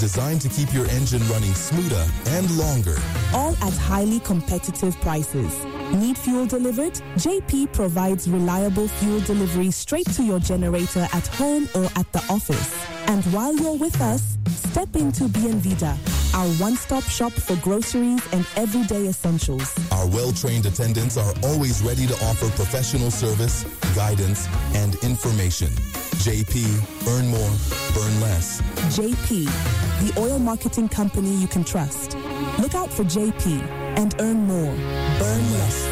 designed to keep your engine running smoother and longer. All at highly competitive prices. Need fuel delivered? JP provides reliable fuel delivery straight to your generator at home or at the office. And while you're with us, step into Bienvida, our one-stop shop for groceries and everyday essentials. Our well-trained attendants are always ready to offer professional service, guidance, and information. JP, earn more, burn less. JP, the oil marketing company you can trust. Look out for JP and earn more, burn less.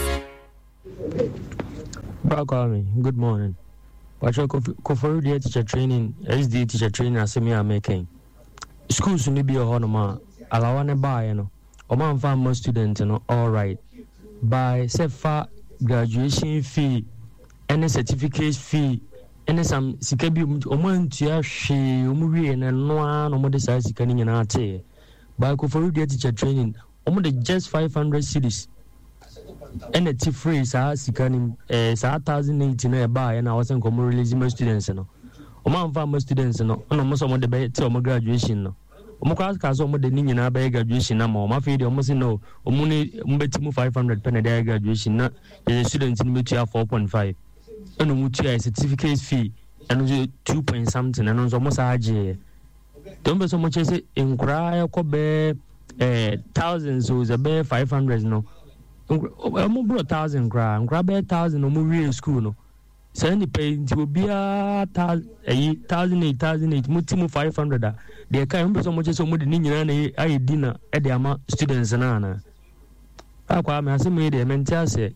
Bragami, good morning. Watch your Koforu teacher training, SD teacher training as me are making. Schools need be a honor, allow one buy, you know. Or man found more students, you know, all right. By SEFA graduation fee, any certificate fee, and some sikabi omantia she umuri and no more decides you can in arte. By Koforu teacher training, almost just 500 cities. And a tea free sikanim 1018 buy and I wasn't come releasing my students no. Oman farm students no almost on the bay till my graduation no. Omukas cast on the Nina by graduation number. My feed almost no Omuni Mbetimu 500 penny day graduation not the students in Mutia 4.5 and Mutia certificate fee and 2 point something and almost a don't be so much as it in cry or thousands so it's a bare 500 no. I'm over 1,000 grand, grab 1,000 no more school no. Send the pay to be a 1,008, multiple 500. They can't be so much as so much in I dinner at the amount students and Anna. I quite may say made a mental say.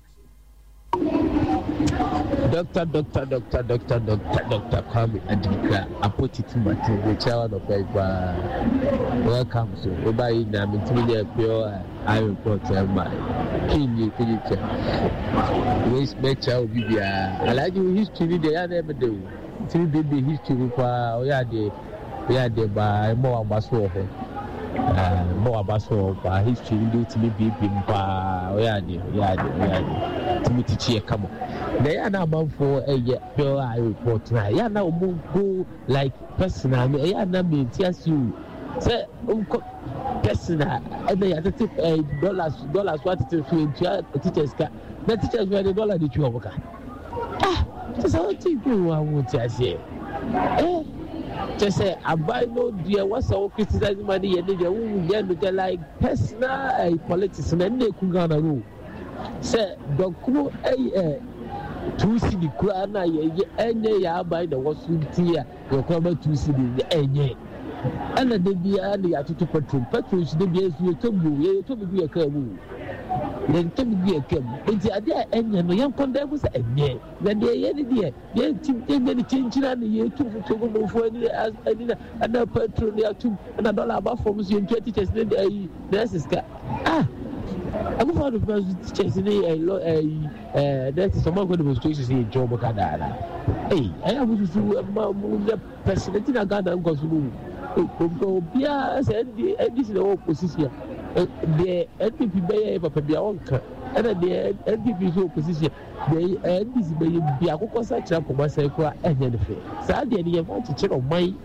Doctor, Kwame Adika, I put it in my TV, child of paper. Welcome, so everybody, I'm in pure. I report my king, waste make child be I like you history, they are never do. 3 baby history, we are there by more basso, by history, do to me be pimpa, we are there, to me to cheer, come on. They are now for a pure I report. Yeah, now go like personal. Yeah, now me tears you. Say, personal. And they are the tip dollars. What it is to teachers? The teachers were the dollar that you have. Just how people want to say. Just say, I buy no dear. What's our criticizing money? And they will like personal politics and they could go on a rule. Say, Doctor, to see the crown, I buy the Washington tea, your cover to see the any. And the day I took to patrol, should be as you told me a cable. Then told me a cable. It's a day and the young condemn was a day. Then they any day. Then change and the year to go for any other patrol there too, and $1 above for Monsieur 20 tests. Then there's I'm going to chasing that's some of the demonstrations in Joe Bocadana. Hey, I was the president in a Ghana goes to Yes, and this is the opposition. The NPP may have a Pabia and the NPP opposition. They and this may be a cocoa such a Comasacra and anything. Sadly, they want to check on my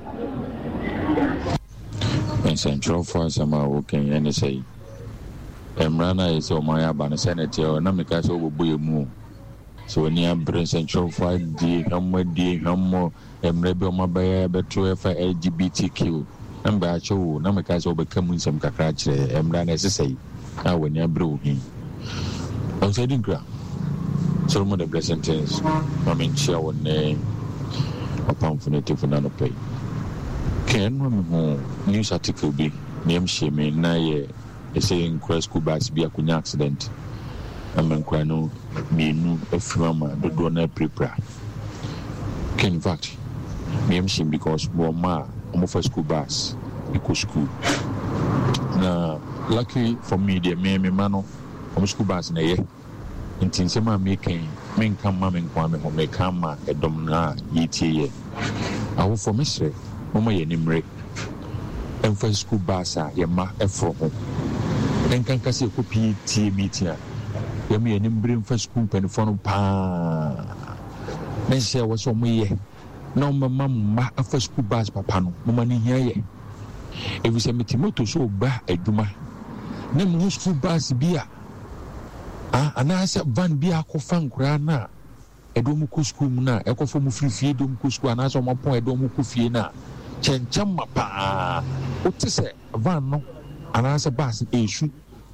Central for some working and say. Emrana is on my abana senator, Namika over Buyamu. So when you have Central 5D, Hammer D, Hammer, Emrebe Mabaya, Betro LGBTQ, and Bacho, Namikas overcoming some Kakache, Emrana say, now when you brew him. Outside in ground. So much of the sentence, I mean, share one name upon for native for pay. Can news article be named Shame Naye? Saying cross school bus be a kunya accident. Amankwano menu eframa do na prepare. In fact, me am because Boma for school bus equal school. Now, lucky for me, the me mano from school bus na ye. In Tinsema making men come mamming kwame or make kama a domina ye. I will for Mr. Mama Yenimre. And for school bus, Yama Efro. And can cast a copy tea meeting. You may bring for school pen for pa. Then say was on me. No, my mamma, a first school bus, papa, no money here. If we say Mitimoto so ba eduma, name school bus bia. And I said van bia ko fan grana. Edomu ko school na, ekofo mu free fie dom ko school na so mo pon edomu ko fie na. Chencham pa. O te se van no, and I said bus esu.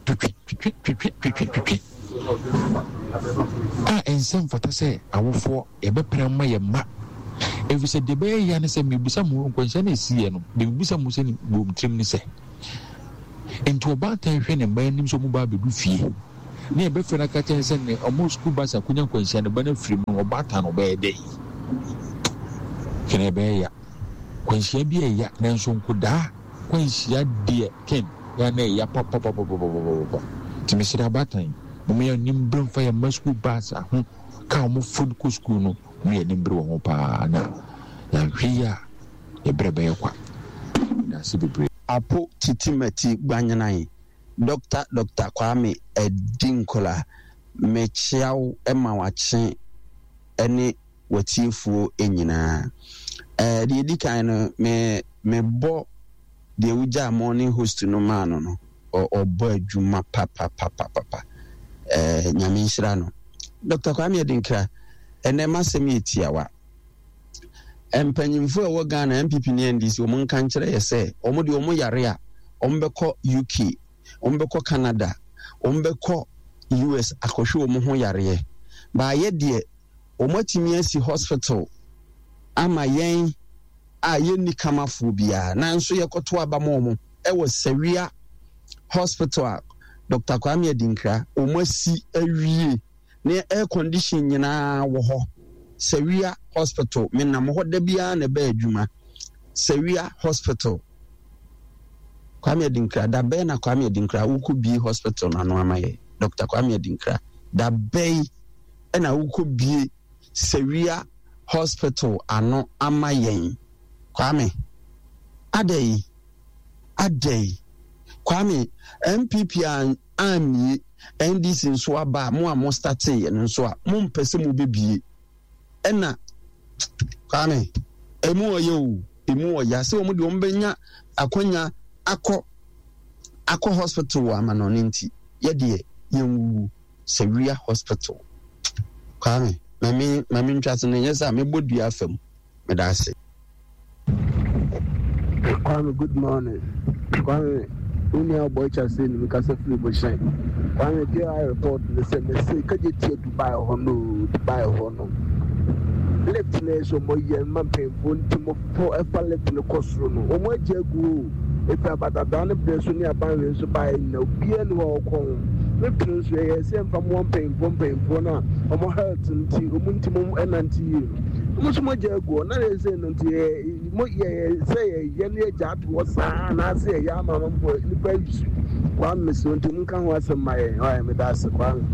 And some for to say, I will for a better my ma. If we said the bay, and say, maybe some more question is here, the Bisa Musin boom trim say. Into a bad time, and by him so mobile be fee. Near Befana Catch and almost school bus, I couldn't question a banner free or batan or bad day. Can I bear ya? When she be a yak, Nanson could die. When she had dear Ken, Yane, ya pop. To Mr. Abatain, we are nimbling for a muscle bass, come food school, no, we are nimbling pa now. Here, a brebe. That's a bit. Apo Titimeti Banyanai, Dr. Kwame Edinkola, Mechiao Emma Watching, any what you for Enina. The Edikano me bo the Uja morning host no man or boy Juma papa. Nyamishrano. Dr. Kwame Edinkra, and then Massimi Tiawa. And Penyinfo Wagana MPP Niendis, Omun Kanchre, say, Omodi Omoyarea, Ombeko UK, Ombeko Canada, Ombeko US, Akoshu Omoyare. By ye dear, Omotimiesi Hospital, Ama Yen, Ayen Nikamafobia, Nanso Yakotwa Bamomo, was Seria Hospital. Dr. Kwame Edinkra, Omosi Ewie, near air condition yana woho. Seria Hospital, Menamo Debia ne Bedjuma. Seria Hospital. Kwame Edinkra, da Bena Kwame Edinkra, who could be hospital na no amaye. Dr. Kwame Edinkra, da Bay, and who could be Seria Hospital ano amaye. Kwame, Adey. Kwame, MPP and Ami, NDC in Swaba, Mua Mostate and Swa, Mum Pesimu Bibi. Ena, Kwame, Emu ya, so Mudi Umbenya, Akonya, Ako Hospital, Amanoninti, Yedie, Young Seria Hospital. Kwame, my main trust in yes, I may would be a film, Medasi. Kwame, good morning. Kwame, only our boy just saying because of free bushing. Kwame, dear, I report the same. Say, can you take to buy a honor, to buy a honor? Left nation, my young man, painful to for a left in the cost room. Or my jagu, if I but a done person near buying so buy no beer no home. Left nation, same from one pain, now, or more health until Muntimum and until much more jago, not as in until say, Yenny Jat was and I say, Yama for the page. One Miss Untimukan was a my I am a das one.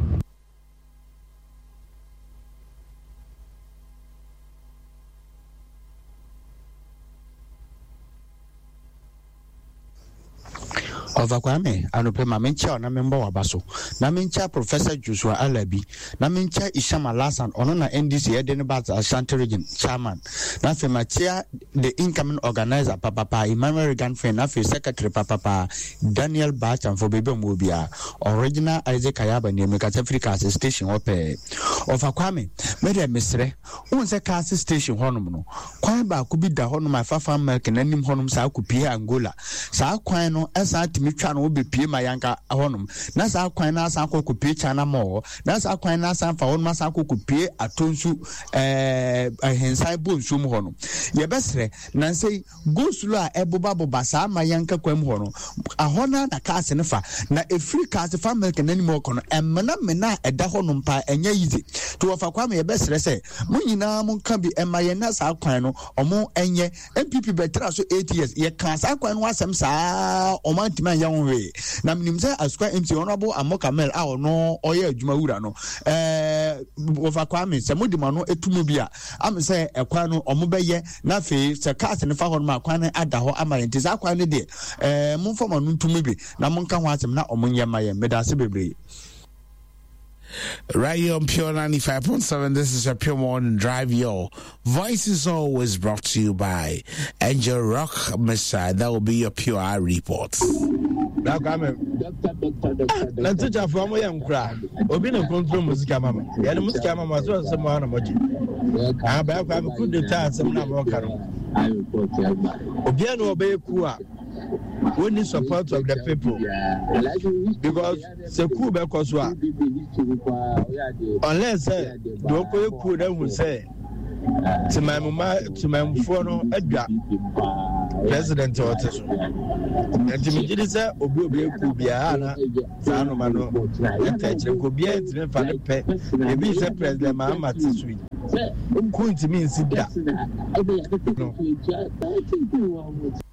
Kwame, Anupe Mamencha, Namembo Abaso, Namencha Professor Joshua Alabi, Namencha Ishama Lassan, Onona NDC Edenbat Ashanti Region Chairman, Nafematia, the incoming organizer, Papa, Emmanuel Regan Fenafi, Secretary Papa, Daniel Bach, and for Baby Mubia, original Isaac Ayaba, near Africa station ope. Kwame, Mede Mistre, once a cast station Honomo, Kwamba could be the Honoma Fafa Milk and any Honum Sakupia Angola, Saquano, as I Channel will be P. Mayanka Honum. Nasa Quina Sanko could pay China more. Nasa Quina San for one Masako could pay a Tonsu a Hensai Boon Sum Honum. Yabesre, Nancy, Gosula, Eboba Basa, Mayanka Quem Hono, a Hona, a cast and a fa. Now, a free cast of family can any more con, and Mena at the Honum Pie and Yazy. To offer Kwame best say, Munina Munkabi and Mayanas Alquino or more and ye, and people better so 8 years. Ye can't Alquin was some sa or my young way. Namimse as quite empty honorable and Mokamel our no or ye Jumaura no. Over Kwame, Samudimano etumubia. I'm say a quano or mobile nafe, Sir Cast and the Fahon Marquana at the Ho Amayan Tizakwane de Mumfoma Nutumubi, Namonka was not Omunya Maya Medasibi. Right here on Pure 95.7, this is a Pure Morning Drive. Your voice is always brought to you by Angel Rock Messiah. That will be your Pure Eye report. Now, come let's touch a form of young cry. Obi no control music, mama. Yeah, the music, mama, so someone emoji. I could detach some number of Obiano obey Kua. We need support of the people because the coup because unless the coup them will say to my mama to my phone Edgar president or and to me say obi coup biana sano mano touch ko bia ntime fa ne pe e bi say president Mahama Tisui coup ntime nsi da